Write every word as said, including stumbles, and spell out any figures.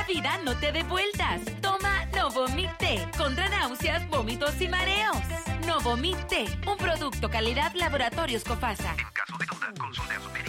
vida no te dé vueltas. Toma Novomil T contra náuseas, vómitos y mareos. Novomil T, un producto calidad Laboratorios Cofasa. En caso de duda, consulte a su médico.